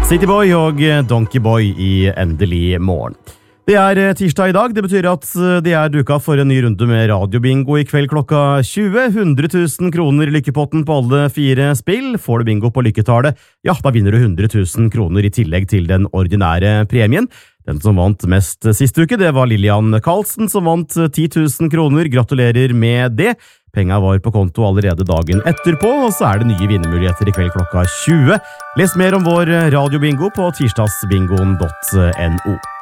Cityboy og Donkeyboy i Endelig morgen. Det tirsdag i dag, det betyr at det duka for en ny runde med radiobingo i kveld klokka 20. 100 000 kroner i lykkepotten på alle 4 spill. Får du bingo på lykketallet, ja, da vinner du 100 000 kroner i tillegg til den ordinære premien. Den som vant mest siste uke, det var Lillian Karlsen, som vant 10 000 kroner. Gratulerer med det. Penga var på konto allerede dagen etterpå, og så det nye vinnermuligheter i kveld klokka 20. Les mer om vår radiobingo på tirsdagsbingoen.no.